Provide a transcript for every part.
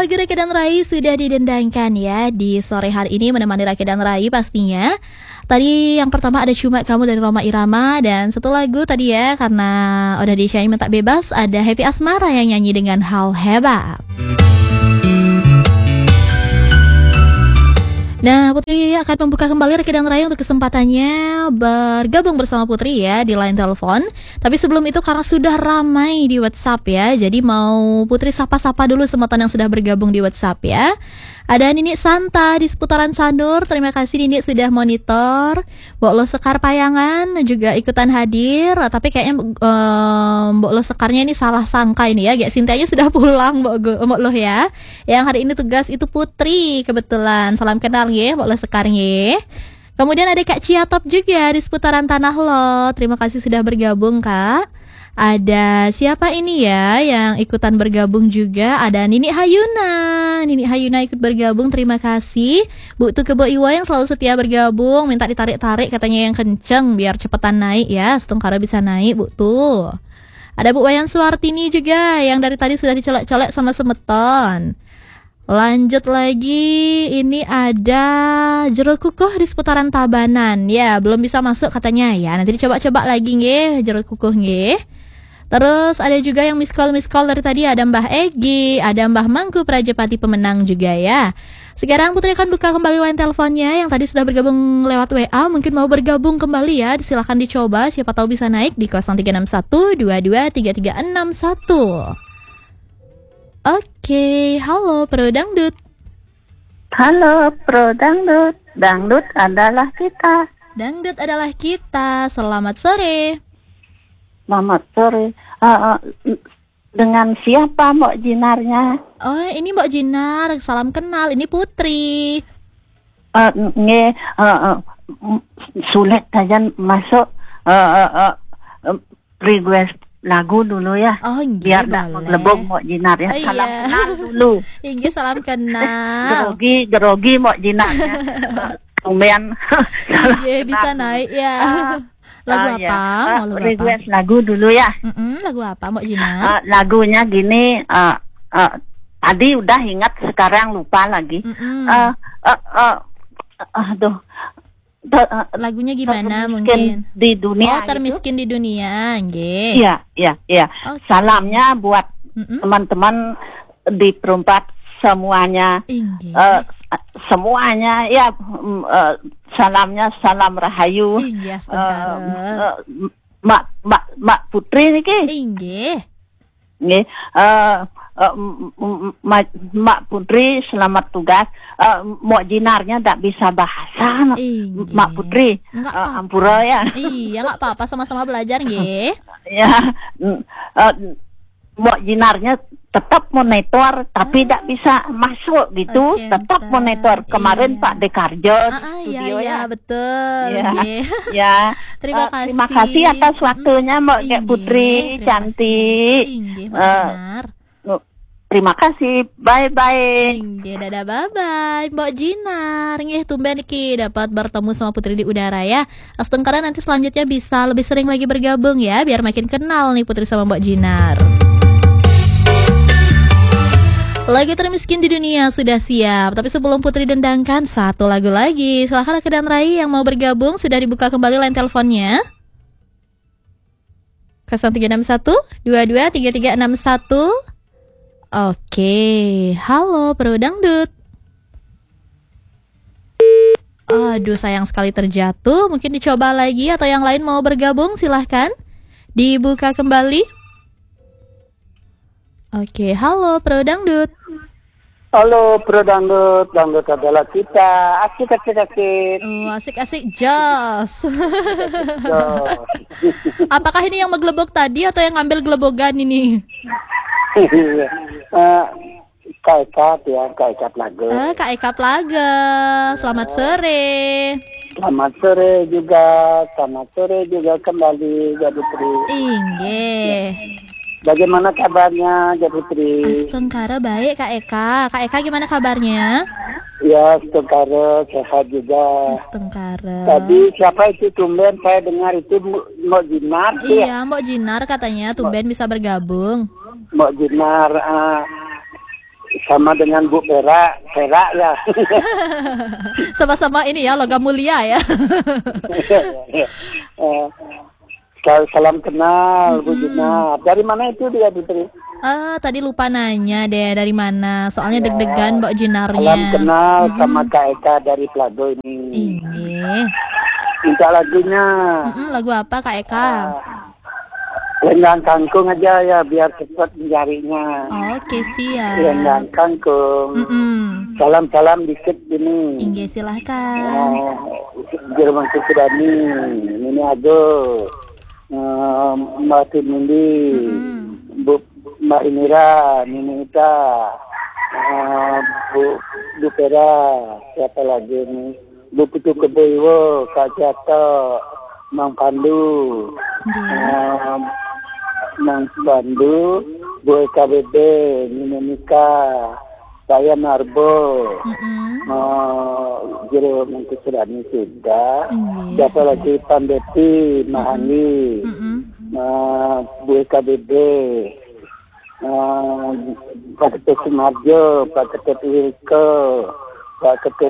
lagu Rake dan Rai sudah didendangkan ya di sore hari ini menemani Rake dan Rai pastinya. Tadi yang pertama ada Cuma Kamu dari Roma Irama. Dan satu lagu tadi ya, karena udah di Syahima Tak Bebas, ada Happy Asmara yang nyanyi dengan Hal Hebat. Nah, Putri akan membuka kembali Rake dan Rai untuk kesempatannya bergabung bersama Putri ya di line telepon. Tapi sebelum itu karena sudah ramai di WhatsApp ya, jadi mau Putri sapa-sapa dulu semua yang sudah bergabung di WhatsApp ya. Ada Nini Santa di seputaran Sanur. Terima kasih Nini sudah monitor. Mbok Lo Sekar Payangan juga ikutan hadir. Tapi kayaknya Mbok Lo Sekarnya ini salah sangka ini ya. Gak Sintianya sudah pulang Mbok Lo ya. Yang hari ini tugas itu Putri kebetulan. Salam kenal ya Mbok Lo Sekarnya. Kemudian ada Kak Ciatop juga di seputaran Tanah Lo. Terima kasih sudah bergabung Kak. Ada siapa ini ya yang ikutan bergabung juga? Ada Nini Hayuna. Nini Hayuna ikut bergabung, terima kasih. Bu Tukebo Iwa yang selalu setia bergabung, minta ditarik-tarik katanya yang kenceng biar cepetan naik ya, Setungkara bisa naik Bu tuh. Ada Bu Wayan Suwartini juga yang dari tadi sudah dicolek-colek sama Semeton. Lanjut lagi, ini ada Jeruk Kukuh di seputaran Tabanan. Ya, belum bisa masuk katanya ya. Nanti dicoba-coba lagi nggih, Jeruk Kukuh nggih. Terus ada juga yang miss call dari tadi, ada Mbah Egi, ada Mbah Mangku Prajapati pemenang juga ya. Sekarang Putri akan buka kembali line teleponnya yang tadi sudah bergabung lewat WA, mungkin mau bergabung kembali ya, silahkan dicoba, siapa tahu bisa naik di 0361223361. Oke, halo Pro Dangdut. Halo Pro Dangdut, Dangdut adalah kita. Dangdut adalah kita, selamat sore. Selamat sore. Dengan siapa Mbok Jinarnya? Oh, ini Mbok Jinar, salam kenal. Ini Putri. Sulit aja masuk request lagu dulu ya. Oh, biar tak mengelebok Mbok Jinar ya. Salam kenal dulu. Inggih, salam kenal. Gerogi Mbok Jinarnya. Tumben. Inggih, bisa naik ya. Lagu apa? Ya. Mau lagu request apa? lagu dulu ya. Lagu apa Mbok Jinar? Lagunya gini, tadi udah ingat, sekarang lupa lagi. Lagunya gimana mungkin? Di dunia. Termiskin di dunia, nggih. Iya. Okay. Salamnya buat teman-teman di Perumpat semuanya. Semuanya ya, salamnya salam rahayu. Mak Putri niki. Nggih. Mak Putri selamat tugas. Mbok Jinarnya tak bisa bahasa. Mak Putri. Ampura ya. Iya, enggak apa-apa, sama-sama belajar nggih. Ya. Mbok Jinarnya tetap monitor tapi tidak bisa masuk gitu. Tetap monitor. Kemarin Pak Dekarjo studio ya. Betul. Ya. Terima kasih. Terima kasih atas waktunya Mbok Putri cantik. Benar. Terima kasih. Bye-bye. Dadah, bye-bye Mbok Jinar. Nggih, tumben iki dapat bertemu sama Putri di udara ya. Astengkara nanti selanjutnya bisa lebih sering lagi bergabung ya, biar makin kenal nih Putri sama Mbok Jinar. Lagu termiskin di dunia sudah siap, tapi sebelum Putri dendangkan satu lagu lagi, silahkan Rake dan Rai yang mau bergabung, sudah dibuka kembali line teleponnya 0361 223361. Oke, halo Pro Dangdut. Aduh, sayang sekali terjatuh. Mungkin dicoba lagi atau yang lain mau bergabung, silahkan dibuka kembali. Oke, halo Pro Dangdut. Halo Pro Dangdut, Dangdut adalah kita. Asik. Oh, asik jos. Apakah ini yang menggelebok tadi atau yang ngambil gelebogan ini? Kak Eka Plaga. Kak Eka Plaga. Selamat sore. Selamat sore juga kembali jadi Putri. Inggih. Bagaimana kabarnya jadi Putri? Astengkara baik Kak Eka. Kak Eka gimana kabarnya? Ya, Astengkara sehat juga. Astengkara. Tadi siapa itu tumben saya dengar itu Mbok Jinar. Iya, Mbok Jinar katanya tumben bisa bergabung. Mbok Jinar. sama dengan Bu Perak ya. Sama-sama ini ya, logam mulia ya. Salam kenal Bu Jinar. Dari mana itu dia Putri? Tadi lupa nanya deh dari mana. Soalnya deg-degan Mbak Jinarnya. Salam kenal sama Kak Eka dari Plago ini. Iya. Minta lagunya. Lagu apa Kak Eka? Lenggang kangkung aja ya biar cepat mencarinya. Oke siap. Lenggang kangkung. Salam dikit ini. Inge silahkan. Jerman Kusudani, ini Ado, Mbak Tinindi, Mbak Inira, Nini Ita, Bu Pera, siapa lagi nih? Bu Putu Keboiwo, Kak Jato, Mang Pandu, Mang Pandu, Bu EKBB, Nini Nika, saya Narbo, Jero Mangkusudani sudah, siapa lagi Pandeti, Mahani, Bu EKBB, Pak Ketut Sumarjo, Pak Ketut Wilko, Pak Ketut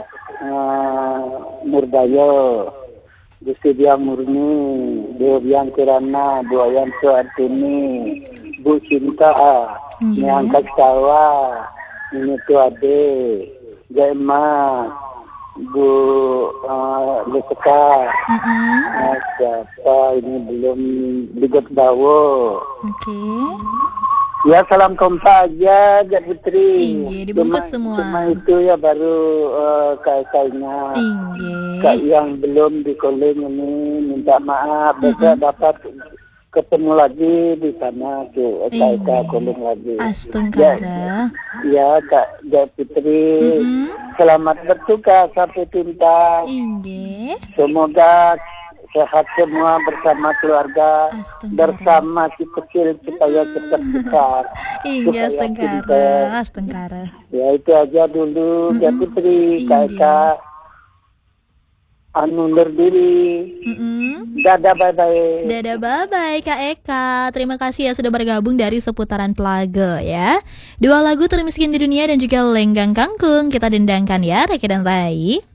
Murdayo, Gusti Dia Murni, Dewian Kirana, Bu Ayan Suartini, Bu Cinta, Nyangka Sawa, ini tuh Ade, Jaima, Bu Leka, siapa ini belum Ligot Bawo. Oke. Ya salam kompa aja, Jat Putri. Dibungkus semua. Cuma itu ya baru kaitannya. Kak yang belum di calling ini minta maaf, besok dapat ketemu lagi di sana tuh, Kak calling lagi. Astungkara. Ya Kak Jat Putri. Selamat bertugas sampai tuntas. Semoga sehat semua bersama keluarga, bersama si kecil supaya cepat besar. Astungkara. Ya itu aja dulu, Jat Putri, Kak undur diri. Dadah bye-bye. Dadah bye-bye Kak Eka. Terima kasih ya sudah bergabung dari seputaran Plago ya. Dua lagu termiskin di dunia dan juga Lenggang Kangkung kita dendangkan ya Reki dan Rai.